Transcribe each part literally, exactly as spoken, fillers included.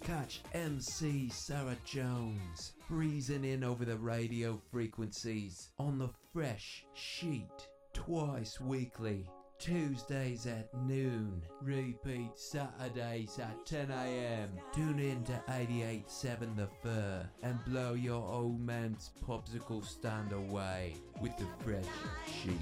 Catch M C Sarah Jones breezing in over the radio frequencies on the Fresh Sheet twice weekly. Tuesdays at noon, repeat Saturdays at ten a.m. Tune in to eighty-eight point seven The Fur and blow your old man's popsicle stand away with the Fresh Sheet.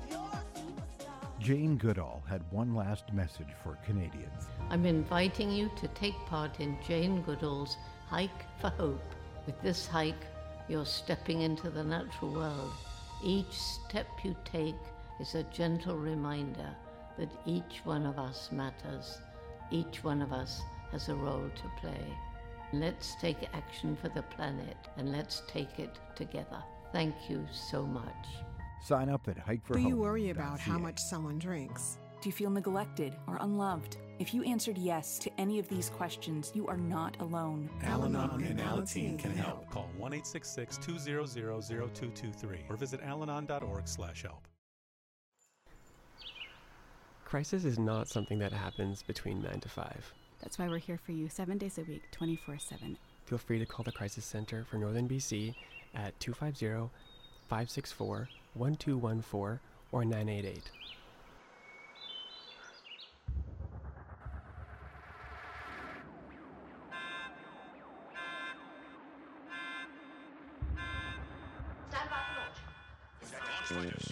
Jane Goodall had one last message for Canadians. I'm inviting you to take part in Jane Goodall's Hike for Hope. With this hike, you're stepping into the natural world. Each step you take is a gentle reminder that each one of us matters. Each one of us has a role to play. Let's take action for the planet, and let's take it together. Thank you so much. Sign up at hike for hope. Do you worry about how much someone drinks? Do you feel neglected or unloved? If you answered yes to any of these questions, you are not alone. Al-Anon and Alateen can help. Call one eight six six, two zero zero, zero two two three or visit alanon dot org slash help. Crisis is not something that happens between nine to five. That's why we're here for you seven days a week, twenty-four seven. Feel free to call the Crisis Center for Northern B C at two five zero, five six four, one two one four or nine eight eight. Stand by for launch. Launch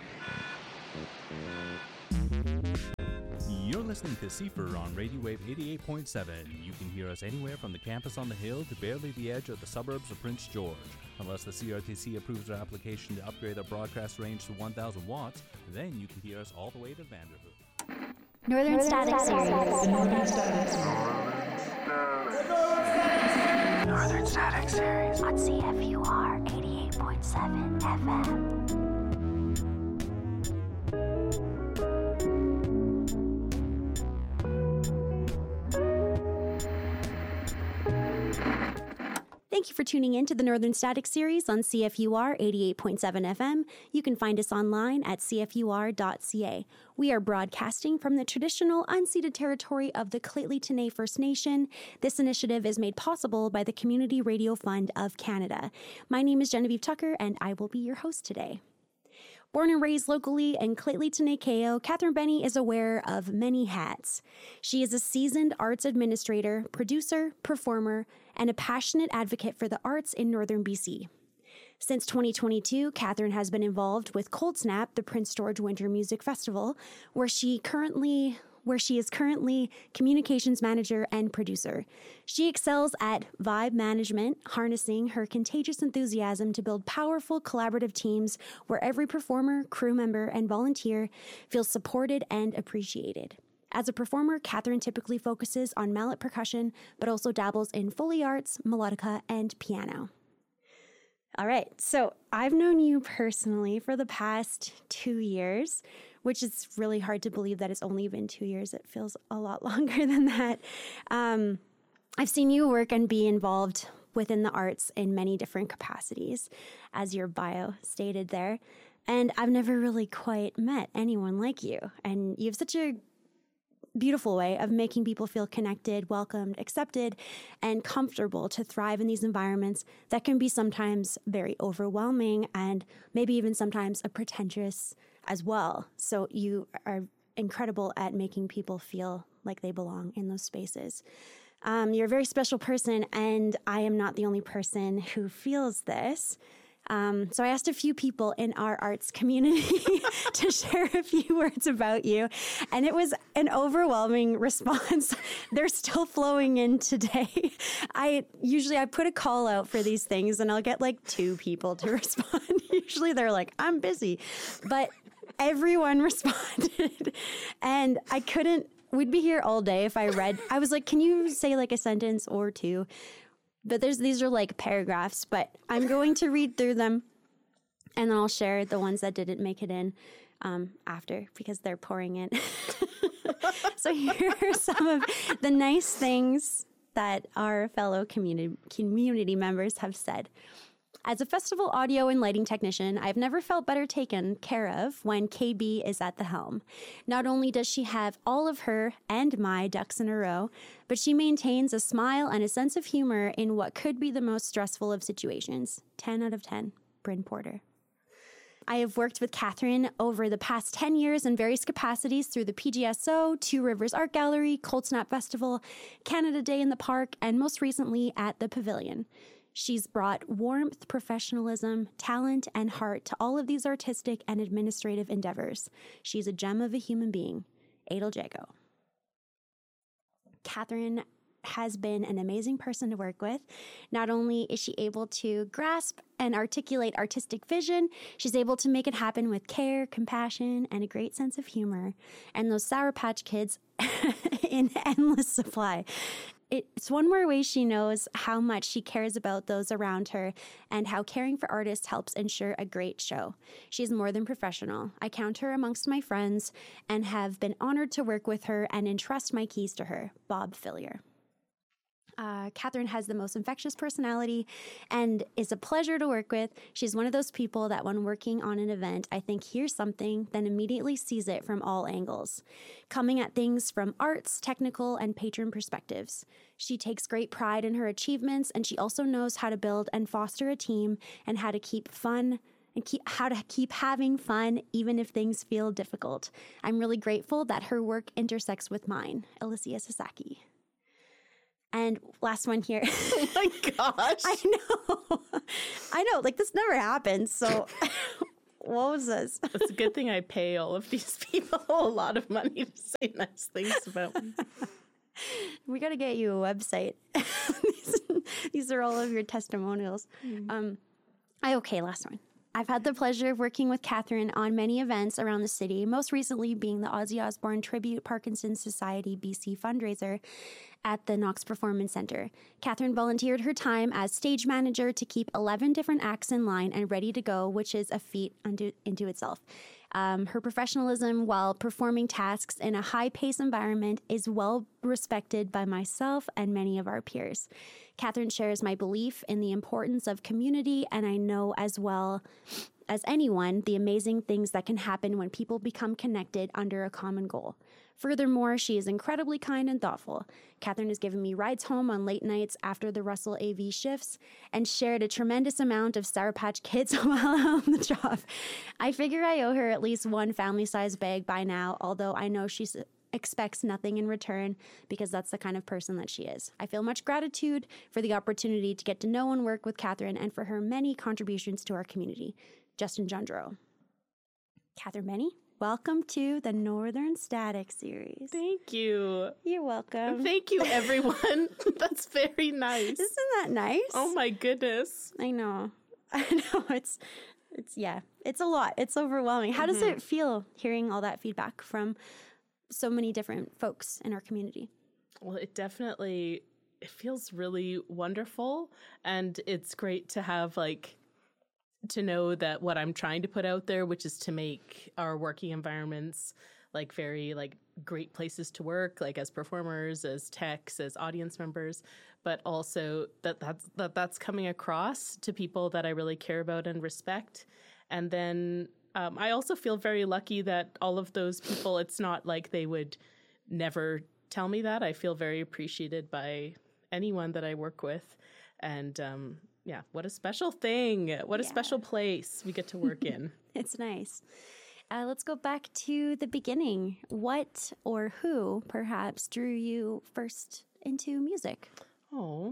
You're listening to C F R on Radio Wave eighty-eight point seven. You can hear us anywhere from the campus on the hill to barely the edge of the suburbs of Prince George. Unless the C R T C approves our application to upgrade our broadcast range to one thousand watts, then you can hear us all the way to Vanderbilt. Northern, Northern Static Series. Northern Static Series. Northern Static Series. On C F U R eighty-eight point seven F M. Thank you for tuning in to the Northern Static Series on C F U R eighty-eight point seven F M. You can find us online at c f u r dot c a. We are broadcasting from the traditional unceded territory of the Lheidli First Nation. This initiative is made possible by the Community Radio Fund of Canada. My name is Genevieve Tucker, and I will be your host today. Born and raised locally in Lheidli, Catherine Benny is aware of many hats. She is a seasoned arts administrator, producer, performer, and a passionate advocate for the arts in northern B C. Since twenty twenty-two, Catherine has been involved with Cold Snap, the Prince George Winter Music Festival, where she currently where she is currently communications manager and producer. She excels at vibe management, harnessing her contagious enthusiasm to build powerful collaborative teams where every performer, crew member, and volunteer feels supported and appreciated. As a performer, Catherine typically focuses on mallet percussion, but also dabbles in Foley arts, melodica, and piano. All right, so I've known you personally for the past two years, which is really hard to believe that it's only been two years. It feels a lot longer than that. Um, I've seen you work and be involved within the arts in many different capacities, as your bio stated there. And I've never really quite met anyone like you. And you have such a beautiful way of making people feel connected, welcomed, accepted, and comfortable to thrive in these environments that can be sometimes very overwhelming and maybe even sometimes a pretentious as well. So you are incredible at making people feel like they belong in those spaces. Um, you're a very special person, and I am not the only person who feels this. Um, so I asked a few people in our arts community to share a few words about you, and it was an overwhelming response. They're still flowing in today. I usually I put a call out for these things, and I'll get like two people to respond. Usually they're like, I'm busy, but everyone responded, and I couldn't. We'd be here all day if I read. I was like, can you say like a sentence or two? But there's these are like paragraphs, but I'm going to read through them, and then I'll share the ones that didn't make it in um, after, because they're pouring in. So here are some of the nice things that our fellow community community members have said. As a festival audio and lighting technician, I've never felt better taken care of when K B is at the helm. Not only does she have all of her and my ducks in a row, but she maintains a smile and a sense of humor in what could be the most stressful of situations. ten out of ten, Bryn Porter. I have worked with Catherine over the past ten years in various capacities through the P G S O, Two Rivers Art Gallery, Cold Snap Festival, Canada Day in the Park, and most recently at the Pavilion. She's brought warmth, professionalism, talent, and heart to all of these artistic and administrative endeavors. She's a gem of a human being. Adel Jago. Catherine has been an amazing person to work with. Not only is she able to grasp and articulate artistic vision, she's able to make it happen with care, compassion, and a great sense of humor. And those Sour Patch Kids in endless supply. It's one more way she knows how much she cares about those around her and how caring for artists helps ensure a great show. She's more than professional. I count her amongst my friends and have been honored to work with her and entrust my keys to her. Bob Fillier. Uh, Catherine has the most infectious personality and is a pleasure to work with. She's one of those people that when working on an event, I think hears something, then immediately sees it from all angles, coming at things from arts, technical, and patron perspectives. She takes great pride in her achievements, and she also knows how to build and foster a team and how to keep fun and keep how to keep having fun even if things feel difficult. I'm really grateful that her work intersects with mine. Alicia Sasaki. And last one here. Oh my gosh. I know. I know. Like, this never happens. So what was this? It's a good thing I pay all of these people a lot of money to say nice things about me. We got to get you a website. these, these are all of your testimonials. Mm. Um, I okay, last one. I've had the pleasure of working with Catherine on many events around the city, most recently being the Ozzy Osbourne Tribute Parkinson's Society B C fundraiser at the Knox Performance Center. Catherine volunteered her time as stage manager to keep eleven different acts in line and ready to go, which is a feat unto, into itself. Um, her professionalism while performing tasks in a high-paced environment is well respected by myself and many of our peers. Catherine shares my belief in the importance of community, and I know as well as anyone the amazing things that can happen when people become connected under a common goal. Furthermore, she is incredibly kind and thoughtful. Catherine has given me rides home on late nights after the Russell A V shifts and shared a tremendous amount of Sour Patch Kids while on the job. I figure I owe her at least one family-sized bag by now, although I know she expects nothing in return because that's the kind of person that she is. I feel much gratitude for the opportunity to get to know and work with Catherine and for her many contributions to our community. Justin Jundro. Catherine Benny, welcome to the Northern Static series. Thank you. You're welcome. Thank you, everyone. That's very nice. Isn't that nice? Oh my goodness. I know. I know. It's, it's yeah, it's a lot. It's overwhelming. How mm-hmm. does it feel hearing all that feedback from so many different folks in our community? Well, it definitely, it feels really wonderful. And it's great to have like, to know that what I'm trying to put out there, which is to make our working environments like very like great places to work, like as performers, as techs, as audience members, but also that that's, that that's coming across to people that I really care about and respect. And then um, I also feel very lucky that all of those people, it's not like they would never tell me that. I feel very appreciated by anyone that I work with. And um, yeah, what a special thing. What a yeah. special place we get to work in. It's nice. Uh, let's go back to the beginning. What or who perhaps drew you first into music? Oh,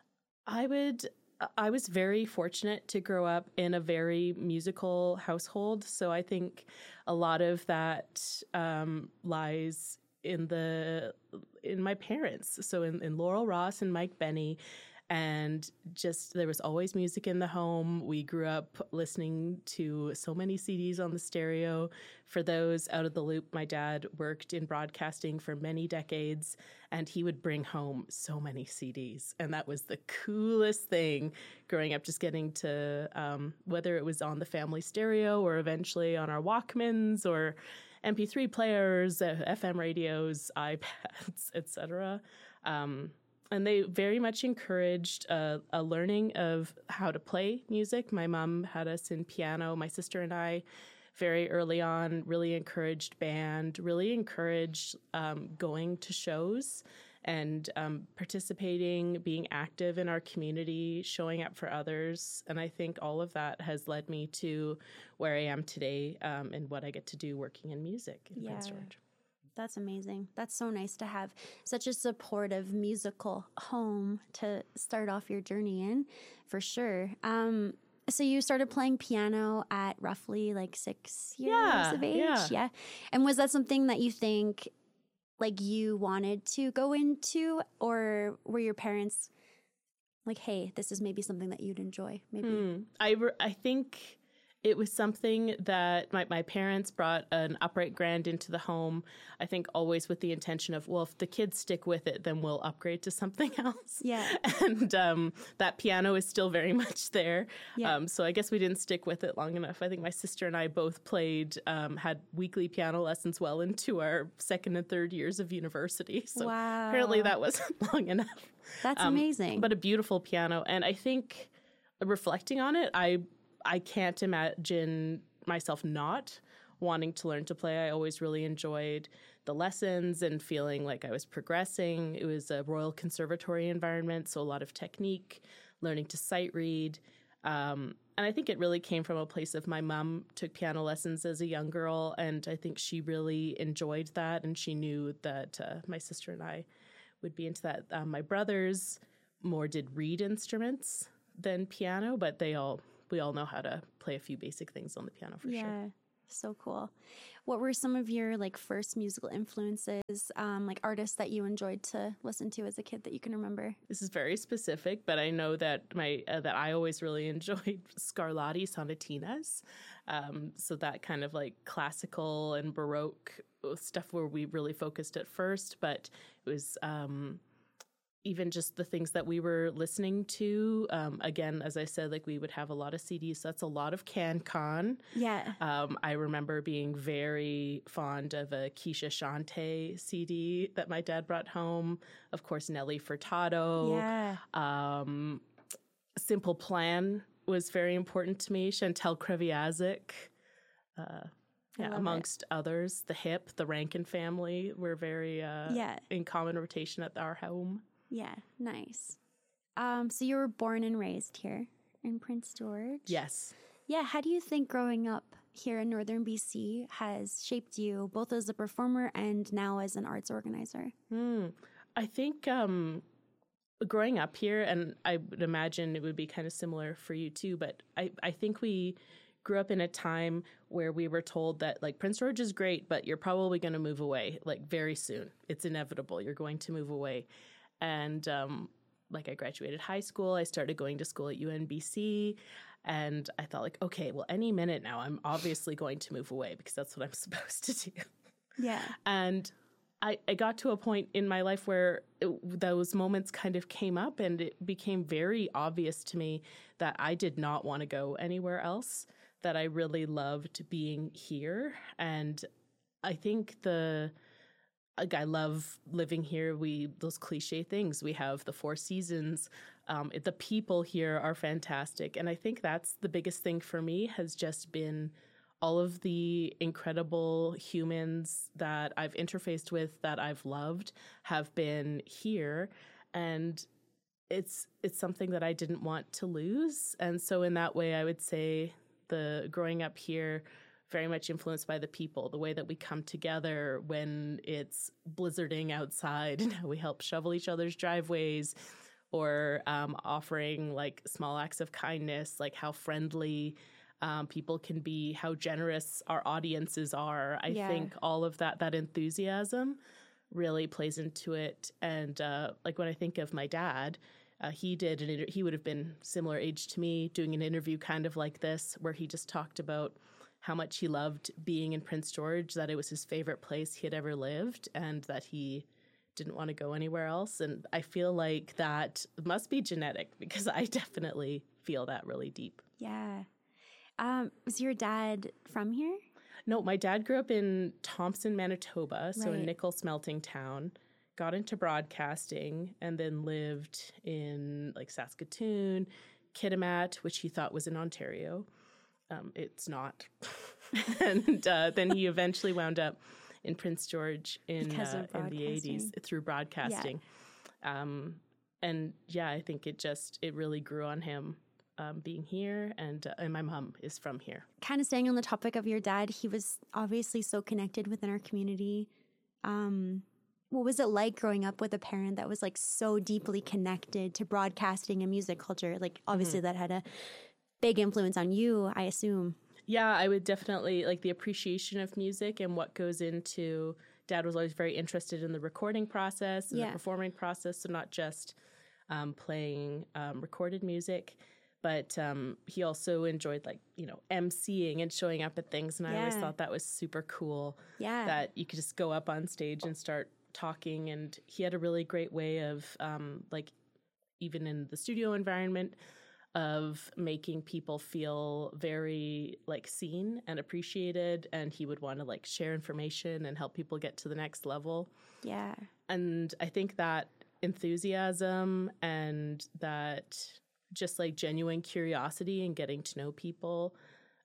I would... I was very fortunate to grow up in a very musical household. So I think a lot of that um, lies in the in my parents. So in, in Laurel Ross and Mike Benny. And just there was always music in the home. We grew up listening to so many C Ds on the stereo. For those out of the loop, my dad worked in broadcasting for many decades, and he would bring home so many C Ds. And that was the coolest thing growing up, just getting to, um, whether it was on the family stereo or eventually on our Walkmans or M P three players, uh, F M radios, iPads, et cetera. Um and they very much encouraged uh, a learning of how to play music. My mom had us in piano. My sister and I, very early on, really encouraged band, really encouraged um, going to shows and um, participating, being active in our community, showing up for others. And I think all of that has led me to where I am today um, and what I get to do working in music in Yeah. Prince George. That's amazing. That's so nice to have such a supportive musical home to start off your journey in, for sure. Um, so you started playing piano at roughly like six years Yeah, of age? yeah. yeah. And was that something that you think like you wanted to go into, or were your parents like, hey, this is maybe something that you'd enjoy? Maybe. Hmm. I, re- I think it was something that my, my parents brought an upright grand into the home, I think always with the intention of, well, if the kids stick with it, then we'll upgrade to something else. Yeah. And um, that piano is still very much there. Yeah. Um, so I guess we didn't stick with it long enough. I think my sister and I both played, um, had weekly piano lessons well into our second and third years of university. So Wow. apparently that wasn't long enough. That's Um, amazing. But a beautiful piano. And I think reflecting on it, I I can't imagine myself not wanting to learn to play. I always really enjoyed the lessons and feeling like I was progressing. It was a Royal Conservatory environment, so a lot of technique, learning to sight read. Um, and I think it really came from a place of my mom took piano lessons as a young girl, and I think she really enjoyed that, and she knew that uh, my sister and I would be into that. Um, my brothers more did reed instruments than piano, but they all we all know how to play a few basic things on the piano for yeah, sure. so cool. What were some of your like first musical influences, um, like artists that you enjoyed to listen to as a kid that you can remember? This is very specific, but I know that my uh, that I always really enjoyed Scarlatti sonatinas. Um, so that kind of like classical and Baroque stuff where we really focused at first, but it was um, even just the things that we were listening to. Um, again, as I said, like we would have a lot of C Ds. So that's a lot of CanCon. Yeah. Um, I remember being very fond of a Keisha Shante C D that my dad brought home. Of course, Nelly Furtado. Yeah. Um, Simple Plan was very important to me. Chantal Kreviazuk. Uh, yeah, love amongst others. The Hip, the Rankin family were very uh, Yeah. in common rotation at our home. Yeah, nice. Um, so you were born and raised here in Prince George? Yes. Yeah, how do you think growing up here in Northern B C has shaped you both as a performer and now as an arts organizer? Hmm. I think um, growing up here, and I would imagine it would be kind of similar for you too, but I, I think we grew up in a time where we were told that like Prince George is great, but you're probably going to move away like very soon. It's inevitable. You're going to move away. And um, like I graduated high school, I started going to school at U N B C, and I thought like, okay, well, any minute now, I'm obviously going to move away because that's what I'm supposed to do. Yeah. And I, I got to a point in my life where it, those moments kind of came up, and it became very obvious to me that I did not want to go anywhere else, that I really loved being here. And I think the... Like, I love living here. We those cliche things. We have the four seasons. Um, the people here are fantastic. And I think that's the biggest thing for me has just been all of the incredible humans that I've interfaced with, that I've loved, have been here. And it's it's something that I didn't want to lose. And so in that way, I would say the growing up here, very much influenced by the people, the way that we come together when it's blizzarding outside and how we help shovel each other's driveways, or um, offering like small acts of kindness, like how friendly um, people can be, how generous our audiences are. I Yeah. think all of that, that enthusiasm really plays into it. And uh, like when I think of my dad, uh, he did an inter- he would have been similar age to me, doing an interview kind of like this, where he just talked about how much he loved being in Prince George, that it was his favorite place he had ever lived, and that he didn't want to go anywhere else. And I feel like that must be genetic, because I definitely feel that really deep. Yeah. Um, was your dad from here? No, my dad grew up in Thompson, Manitoba, so Right. a nickel smelting town. got into broadcasting, and then lived in like Saskatoon, Kitimat, which he thought was in Ontario. Um, it's not. and uh, then he eventually wound up in Prince George in uh, in the eighties through broadcasting. Yeah. Um, and yeah, I think it just, it really grew on him um, being here. And, uh, and my mom is from here. Kind of staying on the topic of your dad, he was obviously so connected within our community. Um, what was it like growing up with a parent that was like so deeply connected to broadcasting and music culture? Like obviously mm-hmm. that had a big influence on you, I assume. Yeah, I would definitely like the appreciation of music and what goes into. Dad was always very interested in the recording process and yeah. the performing process, so not just um, playing um, recorded music, but um, he also enjoyed like, you know, emceeing and showing up at things, and yeah. I always thought that was super cool. Yeah, that you could just go up on stage and start talking, and he had a really great way of um, like even in the studio environment, of making people feel very like seen and appreciated, and he would want to like share information and help people get to the next level. Yeah. And I think that enthusiasm and that just like genuine curiosity and getting to know people,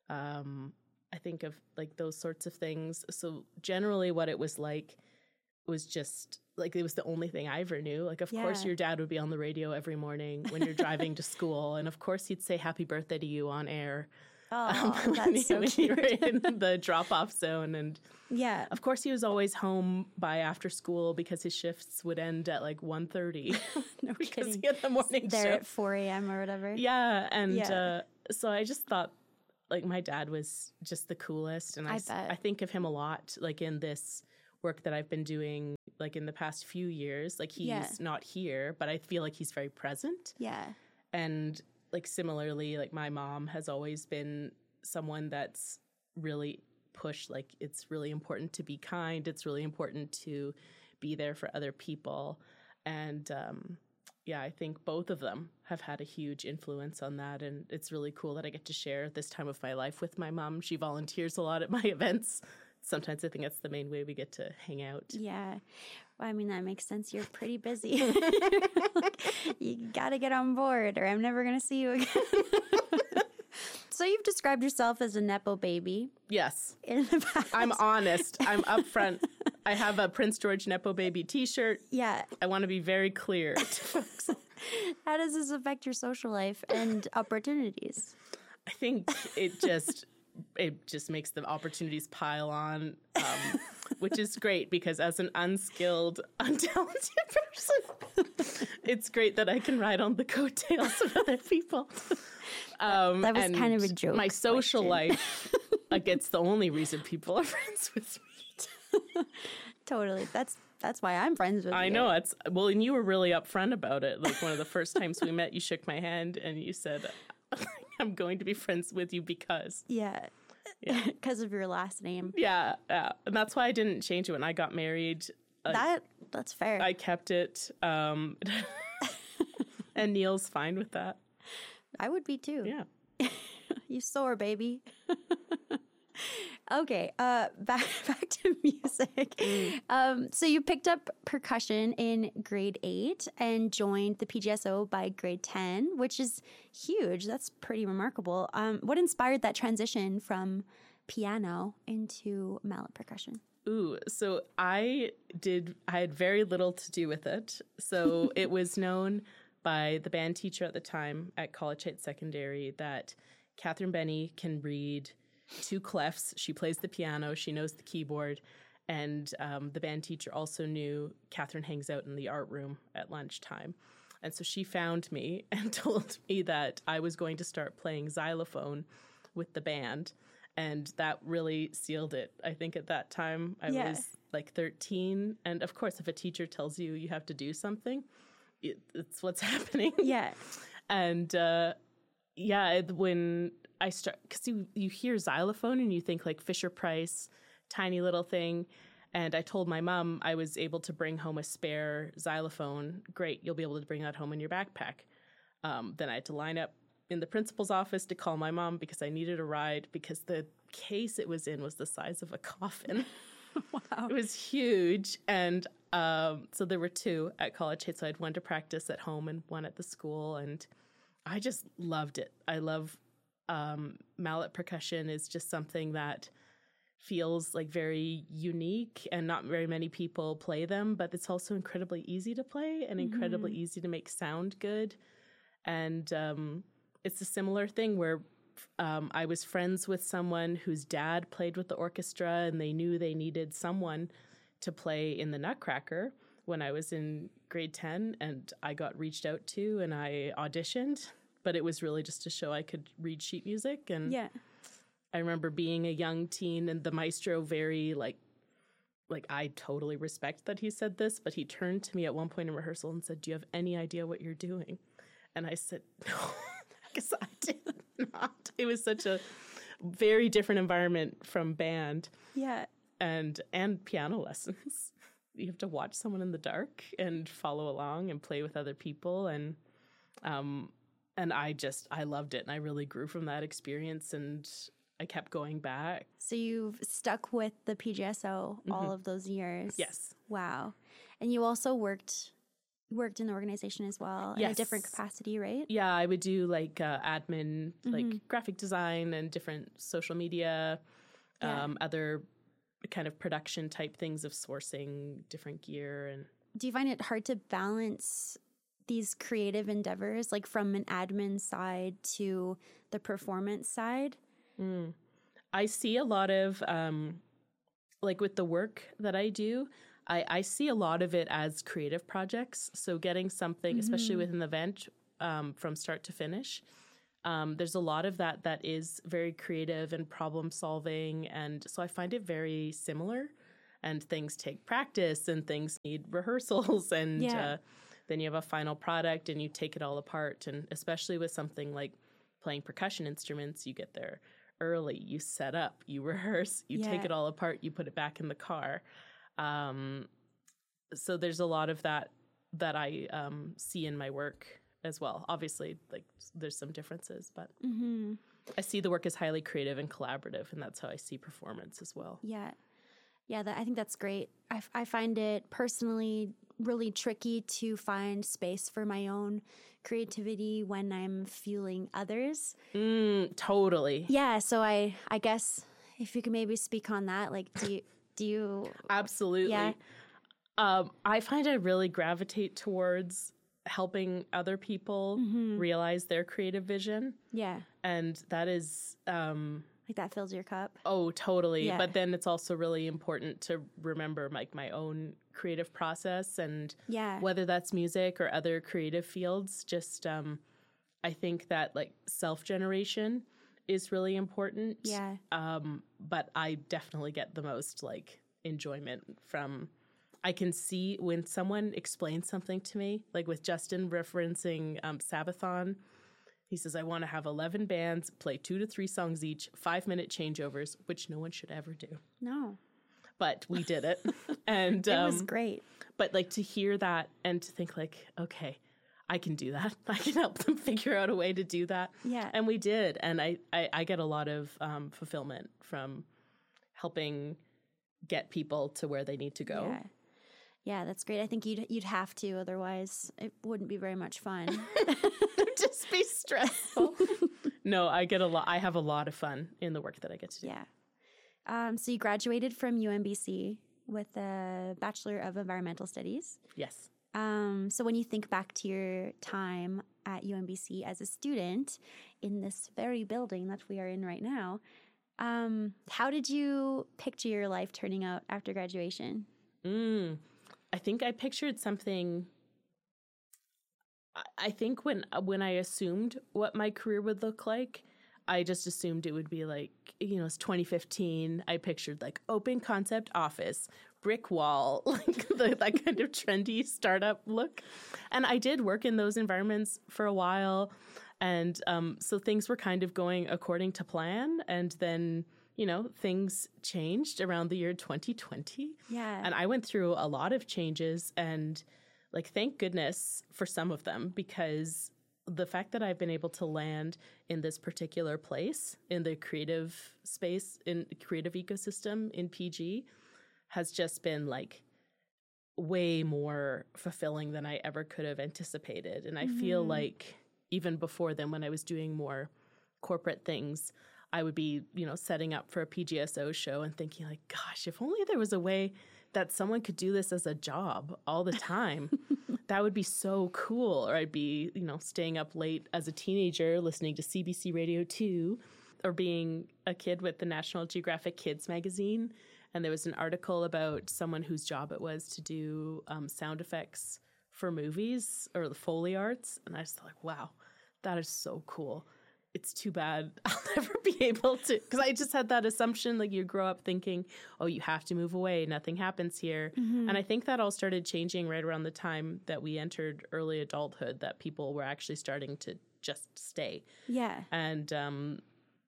um, I think of like those sorts of things. So generally what it was like was just like, it was the only thing I ever knew. Like, of yeah. course, your dad would be on the radio every morning when you're driving to school. And of course, he'd say happy birthday to you on air. Oh, um, that's when, so when cute. You were in the drop-off zone. And yeah, of course, he was always home by after school because his shifts would end at like one thirty. No because kidding. He had the morning there shift. At four a.m. or whatever. Yeah. And yeah. Uh, so I just thought, like, my dad was just the coolest. And I, I, bet. I think of him a lot, like, in this work that I've been doing, like in the past few years. Like he's yeah. not here, but I feel like he's very present. Yeah. And like similarly, like my mom has always been someone that's really pushed, like it's really important to be kind. It's really important to be there for other people. And um, yeah, I think both of them have had a huge influence on that. And it's really cool that I get to share this time of my life with my mom. She volunteers a lot at my events. Sometimes I think that's the main way we get to hang out. Yeah. Well, I mean, that makes sense. You're pretty busy. You got to get on board or I'm never going to see you again. So you've described yourself as a Nepo baby. Yes. In the past. I'm honest. I'm upfront. I have a Prince George Nepo baby t-shirt. Yeah. I want to be very clear to folks. How does this affect your social life and opportunities? I think it just... it just makes the opportunities pile on, um, which is great because as an unskilled, untalented person, it's great that I can ride on the coattails of other people. Um, that was and kind of a joke. My social question. Life, like, it's the only reason people are friends with me. Totally. That's that's why I'm friends with I you. I know. It's well, and you were really upfront about it. Like one of the first times we met, you shook my hand and you said, I'm going to be friends with you because. Yeah. Yeah. Because of your last name. Yeah. Yeah. And that's why I didn't change it when I got married. Uh, that That's fair. I kept it. Um, and Neil's fine with that. I would be too. Yeah. You soar, baby. Okay, uh, back back to music. Mm. Um, so you picked up percussion in grade eight and joined the P G S O by grade ten, which is huge. That's pretty remarkable. Um, what inspired that transition from piano into mallet percussion? Ooh, so I did. I had very little to do with it. So it was known by the band teacher at the time at College Heights Secondary that Catherine Benny can read two clefs. She plays the piano. She knows the keyboard. And um, the band teacher also knew Catherine hangs out in the art room at lunchtime. And so she found me and told me that I was going to start playing xylophone with the band. And that really sealed it. I think at that time I yeah. was like thirteen. And of course, if a teacher tells you you have to do something, it, it's what's happening. Yeah. And uh, yeah, when I start, because you, you hear xylophone and you think like Fisher-Price, tiny little thing. And I told my mom I was able to bring home a spare xylophone. Great, you'll be able to bring that home in your backpack. Um, then I had to line up in the principal's office to call my mom because I needed a ride because the case it was in was the size of a coffin. Wow. It was huge. And Um, so there were two at College Heights. So I had one to practice at home and one at the school. And I just loved it. I love um, mallet percussion is just something that feels like very unique, and not very many people play them, but it's also incredibly easy to play and mm-hmm. incredibly easy to make sound good. And um, it's a similar thing where um, I was friends with someone whose dad played with the orchestra, and they knew they needed someone to play in the Nutcracker when I was in grade ten, and I got reached out to and I auditioned, but it was really just to show I could read sheet music. And yeah. I remember being a young teen, and the maestro very like, like I totally respect that he said this, but he turned to me at one point in rehearsal and said, "Do you have any idea what you're doing?" And I said, "No, I guess I did not." It was such a very different environment from band. Yeah. And and piano lessons. You have to watch someone in the dark and follow along and play with other people. And um, and I just, I loved it. And I really grew from that experience, and I kept going back. So you've stuck with the P G S O all Mm-hmm. of those years. Yes. Wow. And you also worked worked in the organization as well in Yes. a different capacity, right? Yeah, I would do like uh, admin, Mhm. like graphic design and different social media, Yeah. um, other kind of production type things of sourcing different gear. And Do you find it hard to balance these creative endeavors, like from an admin side to the performance side? Mm. I see a lot of, um, like with the work that I do, I, I see a lot of it as creative projects. So getting something, mm-hmm. especially with an event, um, from start to finish, um, there's a lot of that that is very creative and problem solving. And so I find it very similar, and things take practice and things need rehearsals. And Yeah. uh, then you have a final product and you take it all apart. And especially with something like playing percussion instruments, you get there early, you set up, you rehearse, you Yeah. take it all apart, you put it back in the car. Um, so there's a lot of that that I um, see in my work as well. Obviously, like there's some differences, but Mm-hmm. I see the work as highly creative and collaborative, and that's how I see performance as well. Yeah. Yeah, that, I think that's great. I, f- I find it personally really tricky to find space for my own creativity when I'm fueling others. Mm, totally. Yeah, so I I guess if you could maybe speak on that, like do you, do you Absolutely. Yeah. Um, I find I really gravitate towards helping other people Mhm. realize their creative vision. Yeah. And that is um like that fills your cup. Oh, totally. Yeah. But then it's also really important to remember like my own creative process, and Yeah. whether that's music or other creative fields, just um, I think that like self-generation is really important. Yeah. Um, but I definitely get the most like enjoyment from, I can see when someone explains something to me, like with Justin referencing um, Sabathon. He says, I want to have eleven bands, play two to three songs each, five-minute changeovers, which no one should ever do. No. But we did it. And It um, was great. But like to hear that and to think like, okay, I can do that. I can help them figure out a way to do that. Yeah. And we did. And I, I, I get a lot of um, fulfillment from helping get people to where they need to go. Yeah. Yeah, that's great. I think you'd you'd have to, otherwise it wouldn't be very much fun. Just be stressful. No, I get a lot. I have a lot of fun in the work that I get to do. Yeah. Um, so you graduated from U M B C with a Bachelor of Environmental Studies. Yes. Um, so when you think back to your time at U M B C as a student in this very building that we are in right now, um, how did you picture your life turning out after graduation? Mm, I think I pictured something. I think when when I assumed what my career would look like, I just assumed it would be like, you know, it's twenty fifteen. I pictured like open concept office, brick wall, like the, that kind of trendy startup look. And I did work in those environments for a while. And um, so things were kind of going according to plan. And then, you know, things changed around the year twenty twenty. Yeah. And I went through a lot of changes, and like, thank goodness for some of them, because the fact that I've been able to land in this particular place, in the creative space, in the creative ecosystem in P G, has just been like way more fulfilling than I ever could have anticipated. And I Mhm. feel like even before then, when I was doing more corporate things, I would be, you know, setting up for a P G S O show and thinking like, gosh, if only there was a way that someone could do this as a job all the time, that would be so cool. Or I'd be, you know, staying up late as a teenager listening to C B C Radio two, or being a kid with the National Geographic Kids magazine. And there was an article about someone whose job it was to do um, sound effects for movies, or the Foley arts. And I just thought like, wow, that is so cool. It's too bad I'll never be able to, because I just had that assumption, like you grow up thinking, oh, you have to move away, nothing happens here. Mhm. And I think that all started changing right around the time that we entered early adulthood, that people were actually starting to just stay. Yeah. And um,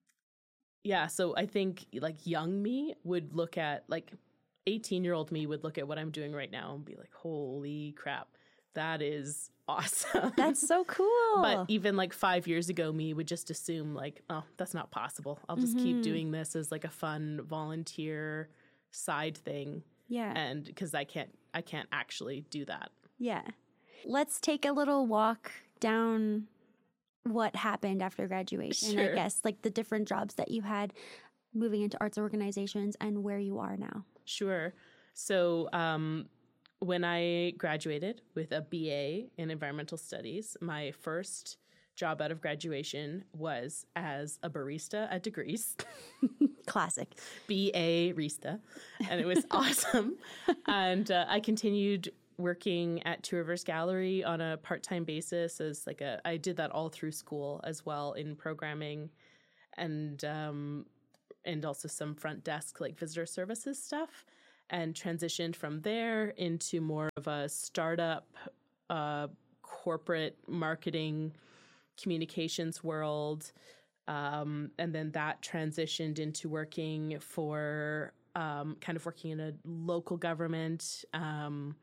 yeah, so I think like young me would look at, like eighteen-year-old me would look at what I'm doing right now and be like, holy crap, that is awesome. That's so cool. But even like five years ago, me would just assume like, oh, that's not possible. I'll just Mhm. keep doing this as like a fun volunteer side thing. Yeah. And because I can't, I can't actually do that. Yeah. Let's take a little walk down what happened after graduation, I Sure. guess, like the different jobs that you had moving into arts organizations and where you are now. Sure. So um, when I graduated with a B A in environmental studies, my first job out of graduation was as a barista at Degrees. Classic. B A Rista. And it was awesome. And uh, I continued working at Two Rivers Gallery on a part-time basis as like a, I did that all through school as well in programming and, um, and also some front desk, like visitor services stuff, and transitioned from there into more of a startup, uh, corporate marketing communications world. Um, and then that transitioned into working for, um, kind of working in a local government, um,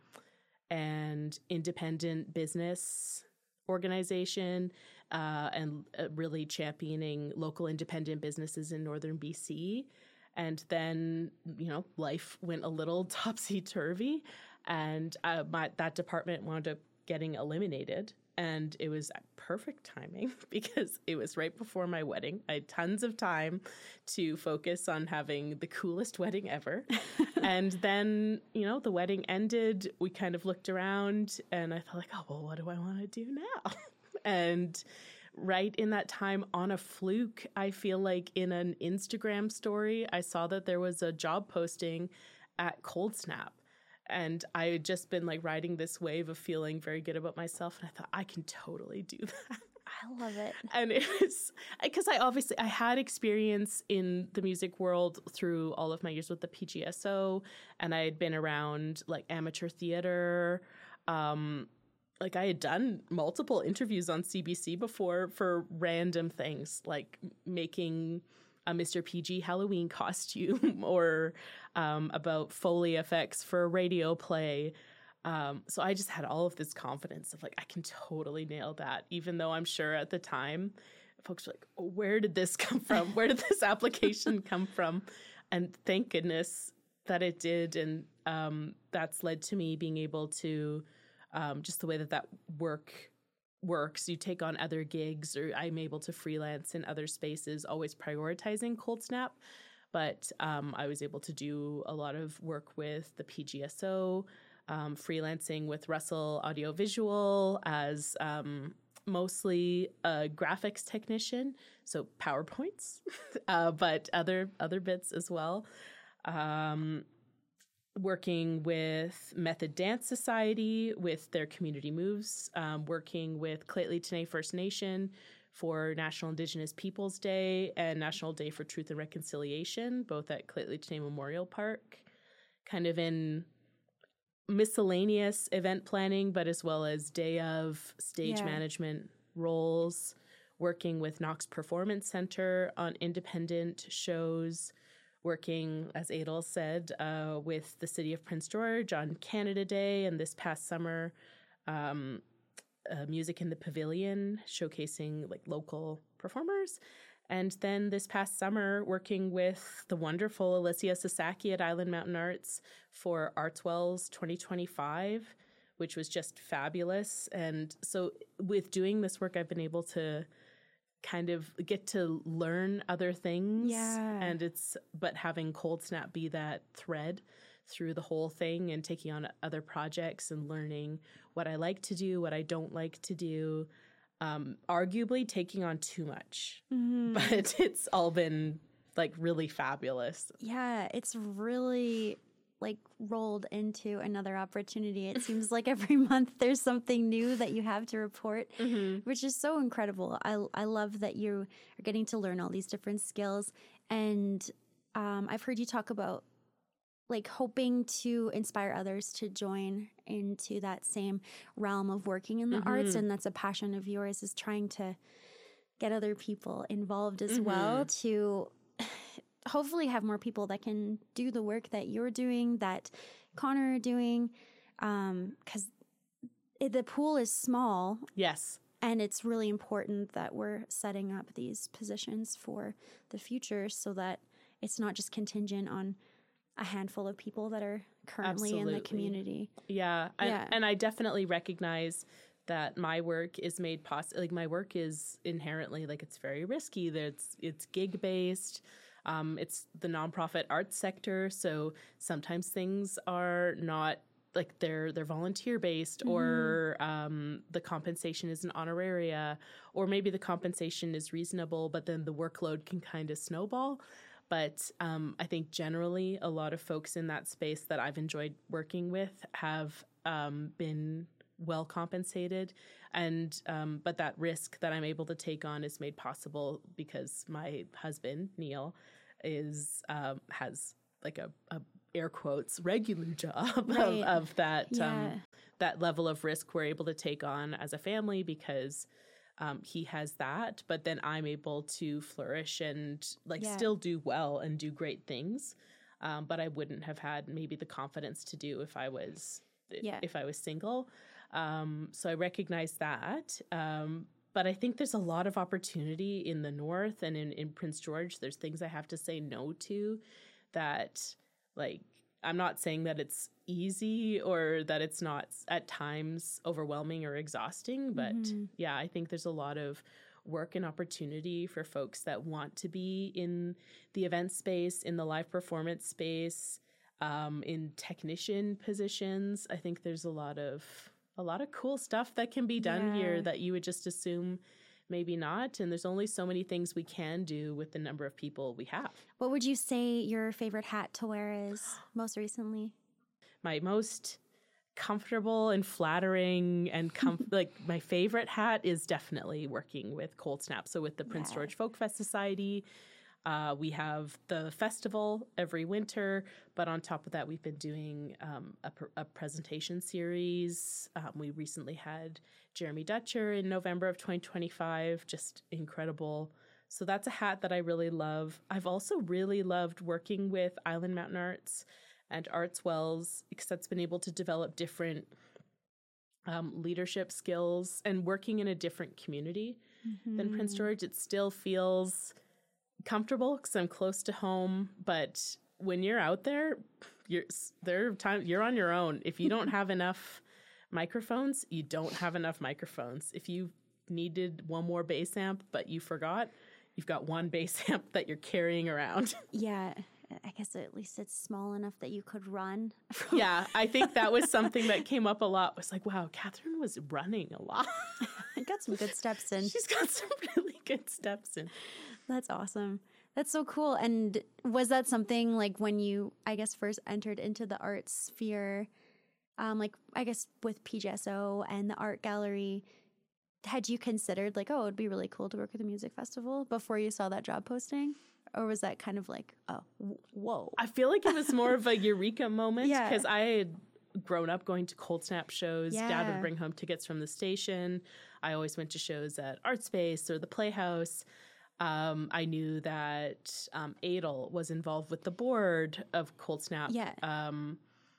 and independent business organization, uh, and uh, really championing local independent businesses in northern B C. And then, you know, life went a little topsy-turvy, and uh, my, that department wound up getting eliminated. And it was perfect timing because it was right before my wedding. I had tons of time to focus on having the coolest wedding ever. And then, you know, the wedding ended. We kind of looked around and I thought like, oh, well, what do I want to do now? And right in that time, on a fluke, I feel like in an Instagram story, I saw that there was a job posting at Cold Snap. And I had just been like riding this wave of feeling very good about myself. And I thought, I can totally do that. I love it. And it was because I obviously, I had experience in the music world through all of my years with the P G S O. And I had been around like amateur theater. Um, like I had done multiple interviews on C B C before for random things like making a Mister P G Halloween costume or um, about Foley effects for a radio play. Um, so I just had all of this confidence of like, I can totally nail that, even though I'm sure at the time folks were like, oh, where did this come from? Where did this application come from? And thank goodness that it did. And um, that's led to me being able to, um, just the way that that work works, you take on other gigs, or I'm able to freelance in other spaces, always prioritizing Cold Snap. But um, I was able to do a lot of work with the P G S O, um, freelancing with Russell Audiovisual as um, mostly a graphics technician, so PowerPoints, uh, but other other bits as well. Um, working with Method Dance Society with their community moves, um, working with Lheidli T'enneh First Nation for National Indigenous Peoples Day and National Day for Truth and Reconciliation, both at Lheidli T'enneh Memorial Park, kind of in miscellaneous event planning, but as well as day of stage Yeah. management roles, working with Knox Performance Center on independent shows, working, as Adel said, uh, with the City of Prince George on Canada Day, and this past summer, um, uh, Music in the Pavilion, showcasing like local performers, And then this past summer, working with the wonderful Alicia Sasaki at Island Mountain Arts for Artswell's twenty twenty-five, which was just fabulous. And so with doing this work, I've been able to kind of get to learn other things. Yeah. And it's, but having Cold Snap be that thread through the whole thing and taking on other projects and learning what I like to do, what I don't like to do, um, arguably taking on too much. Mm-hmm. But it's all been like really fabulous. Yeah, it's really like rolled into another opportunity. It seems like every month there's something new that you have to report, mm-hmm. which is so incredible. I, I love that you are getting to learn all these different skills. And um, I've heard you talk about like hoping to inspire others to join into that same realm of working in the mm-hmm. arts. And that's a passion of yours, is trying to get other people involved as mm-hmm. well, to hopefully have more people that can do the work that you're doing, that Connor are doing, um, because the pool is small. Yes. And it's really important that we're setting up these positions for the future so that it's not just contingent on a handful of people that are currently Absolutely. in the community. Yeah. yeah. And, and I definitely recognize that my work is made possible. Like, my work is inherently, like, it's very risky. It's, it's gig based. Um, it's the nonprofit arts sector. So sometimes things are not like they're, they're volunteer based, mm-hmm. or um, the compensation is an honoraria, or maybe the compensation is reasonable, but then the workload can kind of snowball. But um, I think generally a lot of folks in that space that I've enjoyed working with have um, been well compensated. And um, but that risk that I'm able to take on is made possible because my husband, Neil, is um, has like a, a air quotes regular job right. of, of that yeah. um, that level of risk we're able to take on as a family because Um, he has that, but then I'm able to flourish and like yeah. still do well and do great things. Um, but I wouldn't have had maybe the confidence to do if I was, yeah. if I was single. Um, so I recognize that. Um, but I think there's a lot of opportunity in the North and in, in Prince George. There's things I have to say no to that, like, I'm not saying that it's easy or that it's not at times overwhelming or exhausting, but mm-hmm. yeah, I think there's a lot of work and opportunity for folks that want to be in the event space, in the live performance space, um, in technician positions. I think there's a lot of a lot of cool stuff that can be done yeah. here that you would just assume maybe not. And there's only so many things we can do with the number of people we have. What would you say your favorite hat to wear is most recently? My most comfortable and flattering and com- like my favorite hat is definitely working with Cold Snap. So with the Prince yeah. George Folk Fest Society, uh, we have the festival every winter, but on top of that, we've been doing um, a, pr- a presentation series. Um, we recently had Jeremy Dutcher in November of twenty twenty-five, just incredible. So that's a hat that I really love. I've also really loved working with Island Mountain Arts and Artswells because that's been able to develop different um, leadership skills and working in a different community mm-hmm. than Prince George. It still feels comfortable because I'm close to home, but when you're out there, you're there are times you're on your own. If you don't have enough microphones, you don't have enough microphones. If you needed one more bass amp but you forgot, you've got one bass amp that you're carrying around. Yeah. I guess at least it's small enough that you could run. Yeah, I think that was something that came up a lot. It was like, wow, Catherine was running a lot. I got some good steps in. She's got some really good steps in. That's awesome. That's so cool. And was that something like when you, I guess, first entered into the art sphere, um, like I guess with P G S O and the art gallery, had you considered like, oh, it'd be really cool to work at the music festival before you saw that job posting? Or was that kind of like, oh, whoa? I feel like it was more of a eureka moment because yeah. I had grown up going to Cold Snap shows. Yeah. Dad would bring home tickets from the station. I always went to shows at Art Space or the Playhouse. Um, I knew that um, Adel was involved with the board of Cold Snap. Yeah. Um,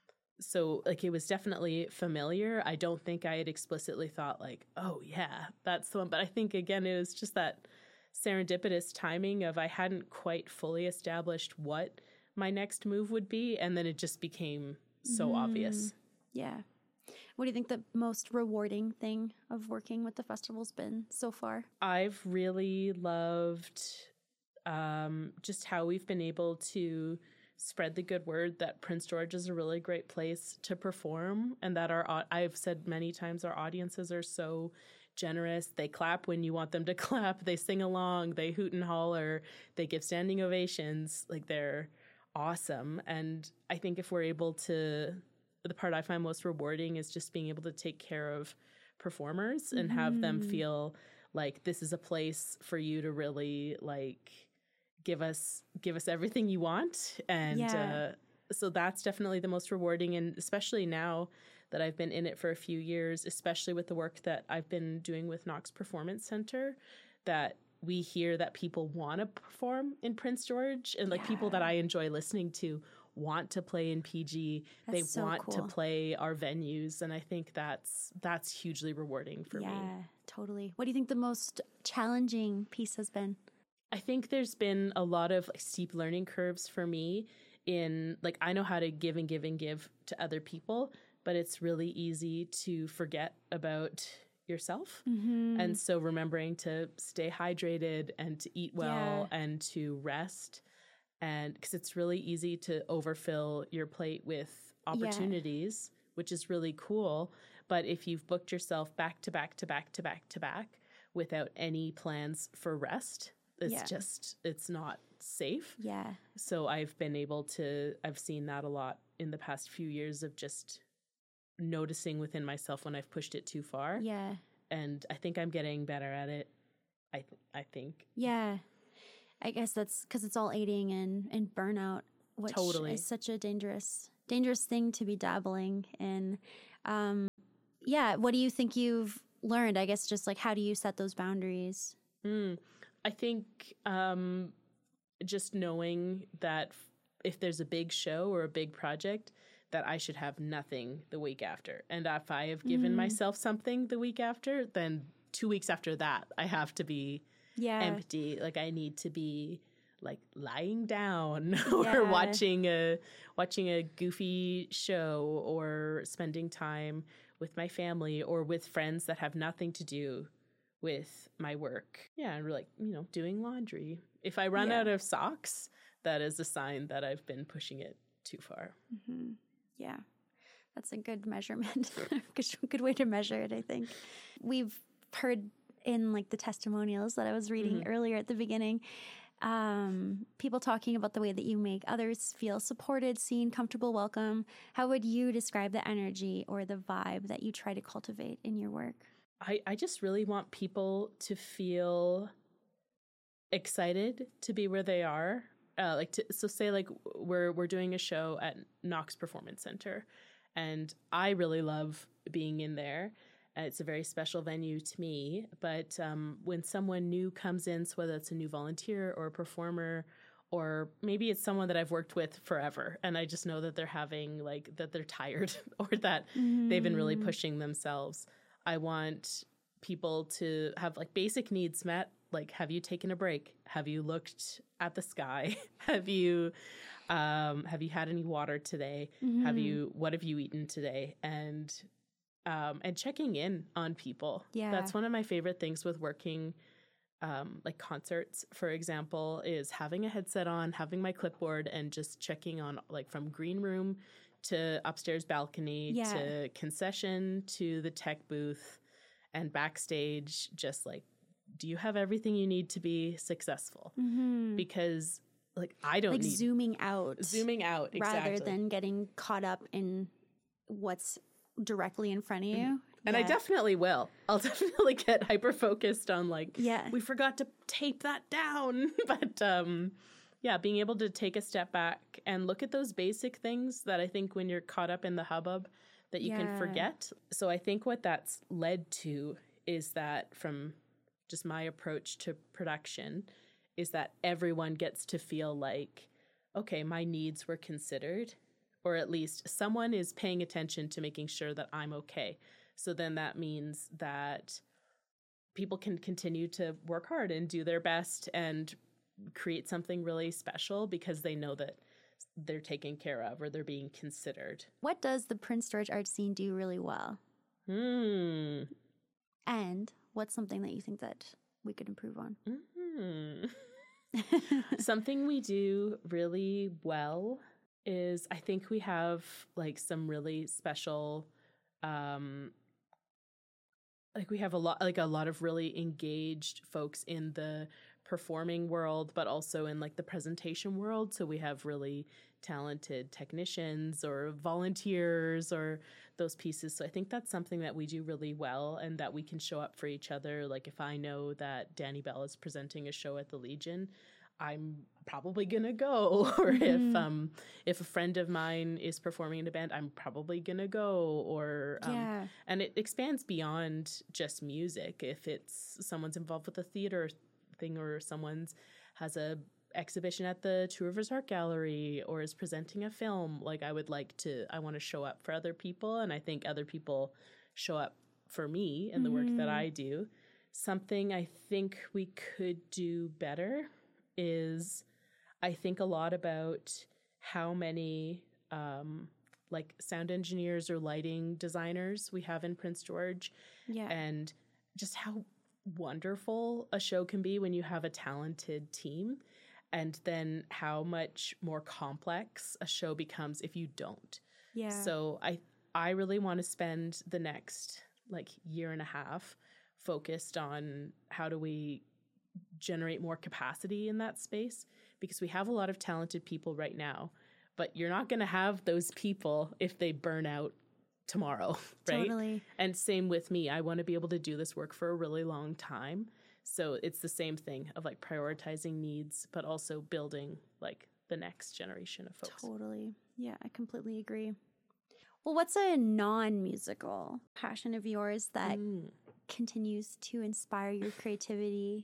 so, like, it was definitely familiar. I don't think I had explicitly thought, like, oh, yeah, that's the one. But I think, again, it was just that serendipitous timing of I hadn't quite fully established what my next move would be, and then it just became so Mhm. obvious. Yeah. What do you think the most rewarding thing of working with the festival's been so far? I've really loved um, just how we've been able to spread the good word that Prince George is a really great place to perform, and that our au- I've said many times our audiences are so generous. They clap when you want them to clap. They sing along. They hoot and holler. They give standing ovations. Like, they're awesome. And I think if we're able to, the part I find most rewarding is just being able to take care of performers and have them Mhm. feel like this is a place for you to really like give us give us everything you want. And Yeah. uh, so that's definitely the most rewarding. And especially now that I've been in it for a few years, especially with the work that I've been doing with Knox Performance Center, that we hear that people want to perform in Prince George, and like people that I enjoy listening to want to play in P G. That's They so want to cool. play our venues, and I think that's that's hugely rewarding for yeah, me. Yeah, totally. What do you think the most challenging piece has been? I think there's been a lot of like steep learning curves for me in like I know how to give and give and give to other people, but it's really easy to forget about yourself. Mhm. And so remembering to stay hydrated and to eat well Yeah. and to rest, and because it's really easy to overfill your plate with opportunities, which is really cool. But if you've booked yourself back to back to back to back to back without any plans for rest, it's Yeah. just, it's not safe. Yeah. So I've been able to, I've seen that a lot in the past few years of just noticing within myself when I've pushed it too far. Yeah. And I think I'm getting better at it. I th- I think. Yeah. I guess that's because it's all aiding in, in burnout, which Totally. is such a dangerous, dangerous thing to be dabbling in. Um, yeah. What do you think you've learned? I guess just like, how do you set those boundaries? Mm, I think um, just knowing that f- if there's a big show or a big project, that I should have nothing the week after. And if I have given Mm. myself something the week after, then two weeks after that, I have to be Yeah. empty. Like I need to be like lying down or Yeah. watching a watching a goofy show or spending time with my family or with friends that have nothing to do with my work. Yeah, and like, you know, doing laundry. If I run Yeah. out of socks, that is a sign that I've been pushing it too far. Mm-hmm. Yeah, that's a good measurement. good, good way to measure it, I think. We've heard in like the testimonials that I was reading Mhm. earlier at the beginning, um, people talking about the way that you make others feel supported, seen, comfortable, welcome. How would you describe the energy or the vibe that you try to cultivate in your work? I, I just really want people to feel excited to be where they are. Uh, like to, so say like we're we're doing a show at Knox Performance Center, and I really love being in there. Uh, it's a very special venue to me. But um, when someone new comes in, so whether it's a new volunteer or a performer, or maybe it's someone that I've worked with forever, and I just know that they're having like that they're tired or that they've been really Mm. pushing themselves. I want people to have like basic needs met. Like, have you taken a break? Have you looked at the sky? have you, um, have you had any water today? Have Mhm. you, what have you eaten today? And, um, and checking in on people. Yeah. That's one of my favorite things with working, um, like concerts, for example, is having a headset on, having my clipboard and just checking on like from green room to upstairs balcony Yeah. to concession to the tech booth and backstage, just like, do you have everything you need to be successful? Mm-hmm. Because like I don't like need zooming out, zooming out exactly. rather than getting caught up in what's directly in front of you. And I Yeah. definitely will. I'll definitely get hyper focused on like, Yeah. we forgot to tape that down. But um, yeah, being able to take a step back and look at those basic things that I think when you're caught up in the hubbub that you Yeah. can forget. So I think what that's led to is that from just my approach to production is that everyone gets to feel like, okay, my needs were considered, or at least someone is paying attention to making sure that I'm okay. So then that means that people can continue to work hard and do their best and create something really special because they know that they're taken care of or they're being considered. What does the Prince George art scene do really well? Hmm. And what's something that you think that we could improve on? Mm-hmm. Something we do really well is I think we have like some really special, um, like we have a lot, like a lot of really engaged folks in the performing world, but also in like the presentation world. So we have really talented technicians or volunteers or those pieces. So I think that's something that we do really well and that we can show up for each other. Like if I know that Danny Bell is presenting a show at the Legion, I'm probably gonna go. Or mm-hmm. if um if a friend of mine is performing in a band, I'm probably gonna go. Or um, yeah. And it expands beyond just music. If it's someone's involved with a theater thing or someone's has a exhibition at the Two Rivers Art Gallery or is presenting a film, like I would like to, I want to show up for other people. And I think other people show up for me in the mm-hmm. work that I do. Something I think we could do better is I think a lot about how many um, like sound engineers or lighting designers we have in Prince George. Yeah. And just how wonderful a show can be when you have a talented team. And then how much more complex a show becomes if you don't. Yeah. So I I really want to spend the next like year and a half focused on how do we generate more capacity in that space, because we have a lot of talented people right now, but you're not going to have those people if they burn out tomorrow, right? Totally. And same with me. I want to be able to do this work for a really long time. So it's the same thing of like prioritizing needs, but also building like the next generation of folks. Totally. Yeah, I completely agree. Well, what's a non-musical passion of yours that mm. continues to inspire your creativity?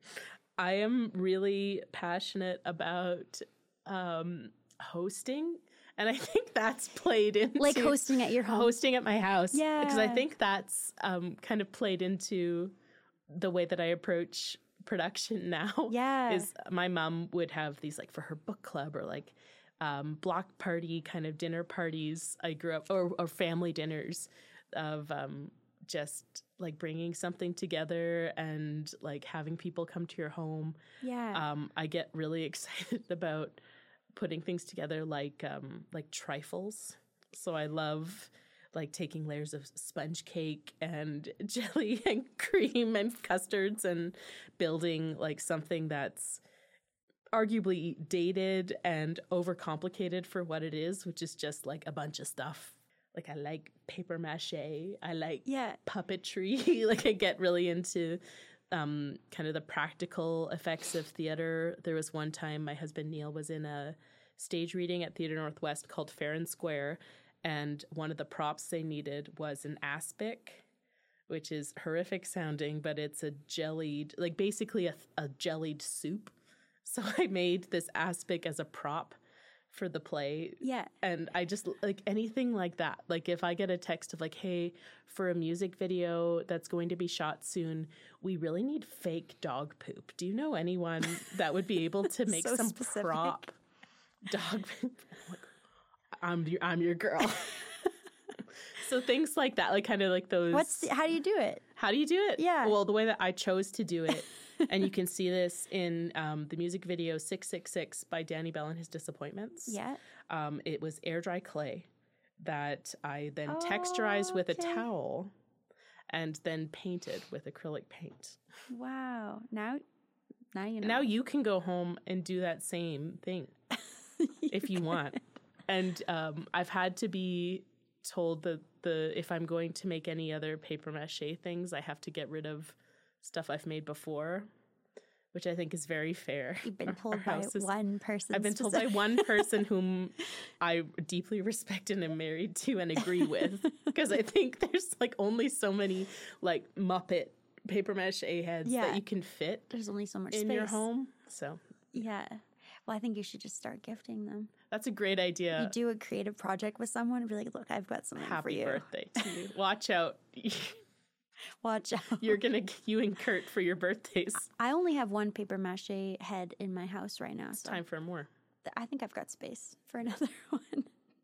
I am really passionate about um, hosting. And I think that's played into... Like hosting at your home? Hosting at my house. Yeah. Because I think that's um, kind of played into the way that I approach production now. Yeah. Is my mom would have these like for her book club or like um, block party kind of dinner parties. I grew up, or, or family dinners of um, just like bringing something together and like having people come to your home. Yeah. Um, I get really excited about putting things together like um, like trifles. So I love like taking layers of sponge cake and jelly and cream and custards and building like something that's arguably dated and overcomplicated for what it is, which is just like a bunch of stuff. Like I like paper mache. I like yeah. puppetry. Like I get really into um, kind of the practical effects of theater. There was one time my husband Neil was in a stage reading at Theatre Northwest called Fair and Square. And one of the props they needed was an aspic, which is horrific sounding, but it's a jellied, like basically a, a jellied soup. So I made this aspic as a prop for the play. Yeah. And I just like anything like that. Like if I get a text of like, hey, for a music video that's going to be shot soon, we really need fake dog poop. Do you know anyone that would be able to make so some specific. prop dog poop? I'm your, I'm your girl. So things like that, like kind of like those. What's the, how do you do it? How do you do it? Yeah. Well, the way that I chose to do it, and you can see this in um, the music video six six six by Danny Bell and His Disappointments. Yeah. Um, it was air dry clay that I then oh, texturized with okay. a towel and then painted with acrylic paint. Wow. Now, now you know. Now you can go home and do that same thing if you want. And um, I've had to be told that the if I'm going to make any other paper mache things, I have to get rid of stuff I've made before, which I think is very fair. You've been told by is, one person. I've been specific. told by one person whom I deeply respect and am married to and agree with, because I think there's like only so many like Muppet paper mache heads yeah. that you can fit. There's only so much in space. your home. So yeah. Well, I think you should just start gifting them. That's a great idea. You do a creative project with someone and be like, look, I've got something Happy for you. Happy birthday to you. Watch out. Watch out. You're going to, you and Kurt for your birthdays. I only have one paper mache head in my house right now. It's so time for more. I think I've got space for another one.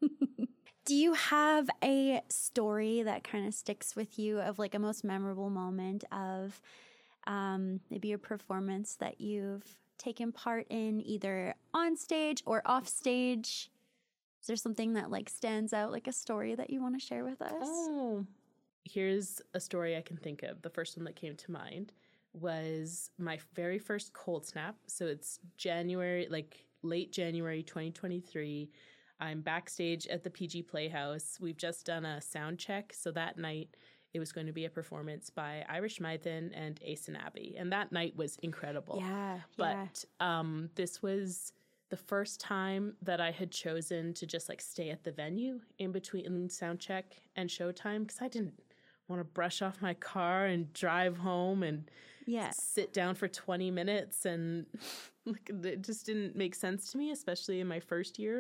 Do you have a story that kind of sticks with you of like a most memorable moment of um, maybe a performance that you've taken part in either on stage or off stage? Is there something that like stands out, like a story that you want to share with us? Oh, here's a story I can think of. The first one that came to mind was my very first Cold Snap. So it's January, like late January twenty twenty-three. I'm backstage at the P G Playhouse. We've just done a sound check. So that night it was going to be a performance by Irish Maiden and Ace and Abby. And that night was incredible. Yeah. But yeah. Um, this was the first time that I had chosen to just like stay at the venue in between sound check and showtime because I didn't want to brush off my car and drive home and yeah. sit down for twenty minutes. And like, it just didn't make sense to me, especially in my first year.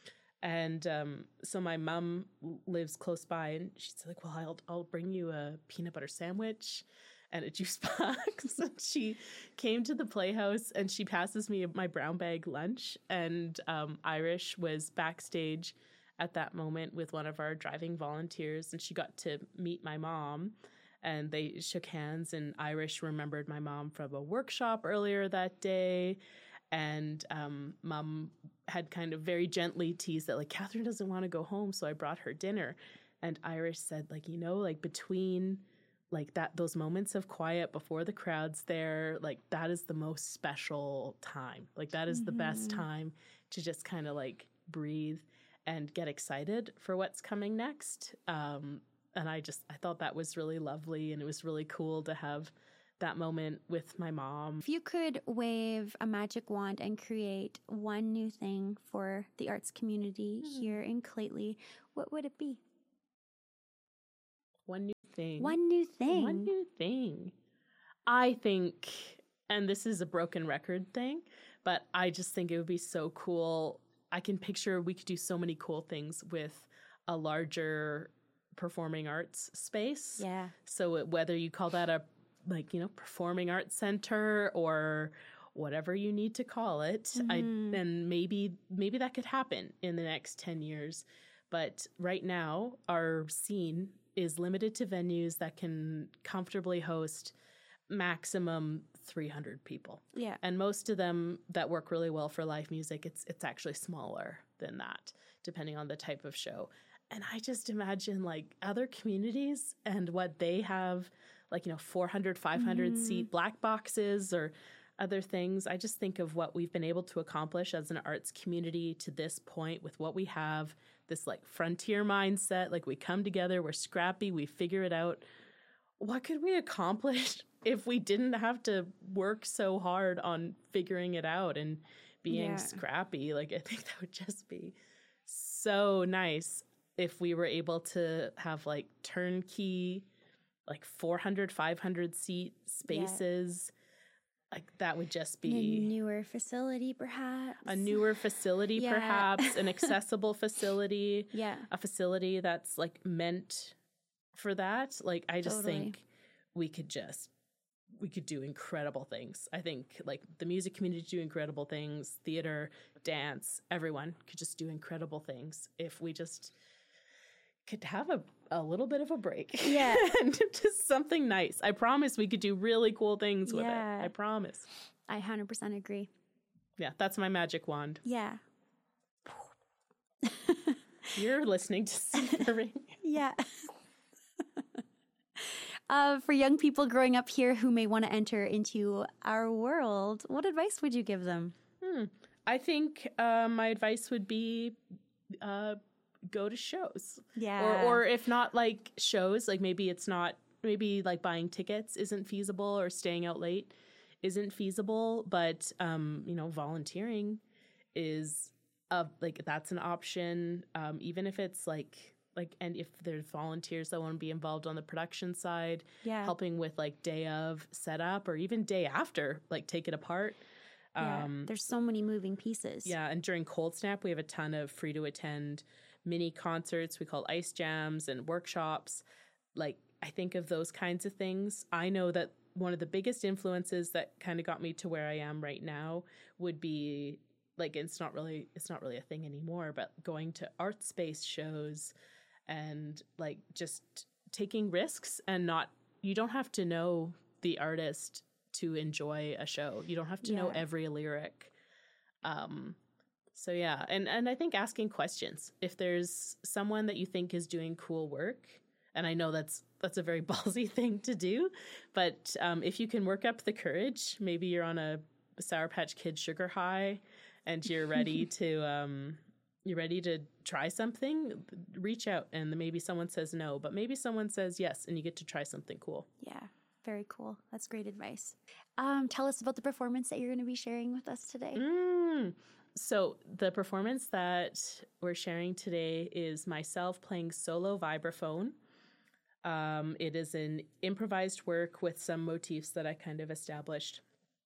And um, so my mom lives close by, and she's like, well, I'll, I'll bring you a peanut butter sandwich and a juice box. And she came to the Playhouse, and she passes me my brown bag lunch. And um, Irish was backstage at that moment with one of our driving volunteers, and she got to meet my mom. And they shook hands, and Irish remembered my mom from a workshop earlier that day. And um, Mom had kind of very gently teased that, like, Catherine doesn't want to go home, so I brought her dinner. And Irish said, like, you know, like, between, like, that those moments of quiet before the crowd's there, like, that is the most special time. Like, that is mm-hmm. the best time to just kind of, like, breathe and get excited for what's coming next. Um, and I just, I thought that was really lovely, and it was really cool to have that moment with my mom. If you could wave a magic wand and create one new thing for the arts community mm. here in Clately, what would it be? One new thing. One new thing. One new thing. I think, and this is a broken record thing, but I just think it would be so cool. I can picture we could do so many cool things with a larger performing arts space. Yeah. So it, whether you call that a like, you know, performing arts center or whatever you need to call it. Mm-hmm. I, and maybe, maybe that could happen in the next ten years. But right now, our scene is limited to venues that can comfortably host maximum three hundred people. Yeah. And most of them that work really well for live music, it's, it's actually smaller than that, depending on the type of show. And I just imagine like other communities and what they have, like, you know, four hundred, five hundred mm. seat black boxes or other things. I just think of what we've been able to accomplish as an arts community to this point with what we have, this like frontier mindset, like we come together, we're scrappy, we figure it out. What could we accomplish if we didn't have to work so hard on figuring it out and being yeah. scrappy? Like, I think that would just be so nice if we were able to have like turnkey, like four hundred, five hundred seat spaces. Yeah. Like that would just be a newer facility, perhaps. A newer facility, yeah. perhaps an accessible facility. Yeah. A facility that's like meant for that. Like, I just totally. think we could just, we could do incredible things. I think like the music community do incredible things, theater, dance, everyone could just do incredible things if we just could have a, a little bit of a break. Yeah. And just something nice. I promise we could do really cool things with yeah. it. I promise. I one hundred percent agree. Yeah, that's my magic wand. Yeah. You're listening to Simmering. Yeah. uh, for young people growing up here who may want to enter into our world, what advice would you give them? Hmm. I think uh, my advice would be uh, go to shows. Yeah. Or, or if not like shows, like maybe it's not, maybe like buying tickets isn't feasible or staying out late isn't feasible, but, um, you know, volunteering is uh, like, that's an option. Um, even if it's like, like, and if there's volunteers that want to be involved on the production side, yeah. helping with like day of setup or even day after, like take it apart. Yeah, um, there's so many moving pieces. Yeah, and during Cold Snap, we have a ton of free to attend mini concerts. We call ice jams and workshops. Like I think of those kinds of things. I know that one of the biggest influences that kind of got me to where I am right now would be like, it's not really, it's not really a thing anymore, but going to art space shows and like just taking risks and not, you don't have to know the artist to enjoy a show. You don't have to yeah. know every lyric. Um, so yeah. And, and I think asking questions, if there's someone that you think is doing cool work, and I know that's, that's a very ballsy thing to do, but um, if you can work up the courage, maybe you're on a Sour Patch Kid sugar high and you're ready to, um, you're ready to try something, reach out and maybe someone says no, but maybe someone says yes and you get to try something cool. Yeah, very cool. That's great advice. Um, tell us about the performance that you're going to be sharing with us today. Mm. So the performance that we're sharing today is myself playing solo vibraphone. Um, it is an improvised work with some motifs that I kind of established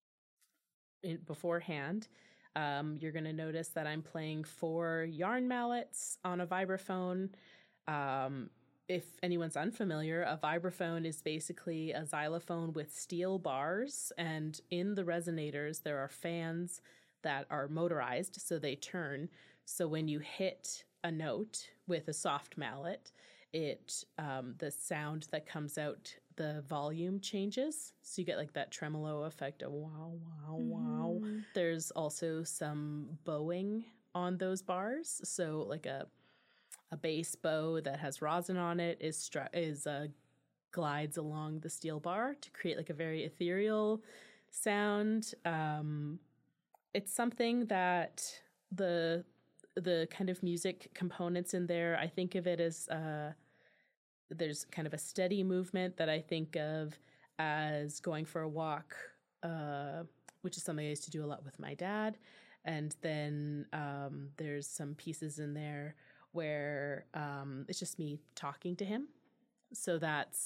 in, beforehand. Um, you're going to notice that I'm playing four yarn mallets on a vibraphone. Um, if anyone's unfamiliar, a vibraphone is basically a xylophone with steel bars, and in the resonators there are fans that are motorized, so they turn. So when you hit a note with a soft mallet, it um, the sound that comes out, the volume changes. So you get like that tremolo effect of wow, wow, wow. Mm. There's also some bowing on those bars. So like a a bass bow that has rosin on it is stru- is uh, glides along the steel bar to create like a very ethereal sound. Um, it's something that the the kind of music components in there, I think of it as uh, there's kind of a steady movement that I think of as going for a walk, uh, which is something I used to do a lot with my dad. And then um, there's some pieces in there where um, it's just me talking to him. So that's